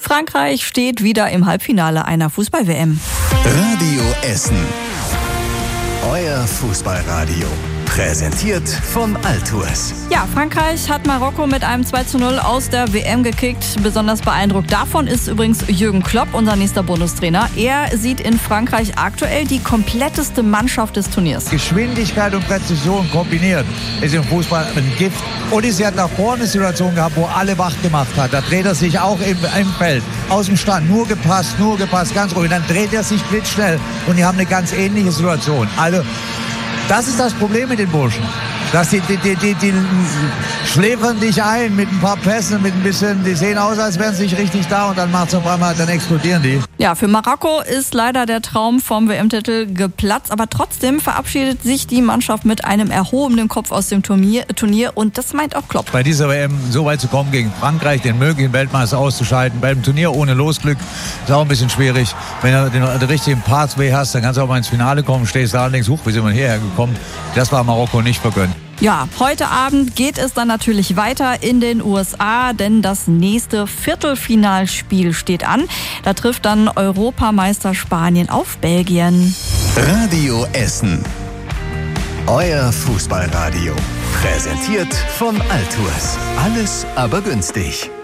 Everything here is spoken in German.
Frankreich steht wieder im Halbfinale einer Fußball-WM. Radio Essen. Euer Fußballradio. Präsentiert von Altours. Ja, Frankreich hat Marokko mit einem 2:0 aus der WM gekickt. Besonders beeindruckt davon ist übrigens Jürgen Klopp, unser nächster Bundestrainer. Er sieht in Frankreich aktuell die kompletteste Mannschaft des Turniers. Geschwindigkeit und Präzision kombiniert ist im Fußball ein Gift. Und sie hat nach vorne eine Situation gehabt, wo alle wach gemacht hat. Da dreht er sich auch im Feld, aus dem Stand, nur gepasst, ganz ruhig. Dann dreht er sich blitzschnell und die haben eine ganz ähnliche Situation. Also, das ist das Problem mit den Burschen. Dass die schläfern dich ein mit ein paar Pässen, mit ein bisschen, die sehen aus, als wären sie nicht richtig da und dann macht's auf einmal, dann explodieren die. Ja, für Marokko ist leider der Traum vom WM-Titel geplatzt, aber trotzdem verabschiedet sich die Mannschaft mit einem erhobenen Kopf aus dem Turnier und das meint auch Klopp. Bei dieser WM so weit zu kommen gegen Frankreich, den möglichen Weltmeister auszuschalten, beim Turnier ohne Losglück, ist auch ein bisschen schwierig. Wenn du den richtigen Pathway hast, dann kannst du auch mal ins Finale kommen, stehst da und denkst, wie sind wir hierher gekommen? Das war Marokko nicht vergönnt. Ja, heute Abend geht es dann natürlich weiter in den USA, denn das nächste Viertelfinalspiel steht an. Da trifft dann Europameister Spanien auf Belgien. Radio Essen. Euer Fußballradio. Präsentiert von Altours. Alles aber günstig.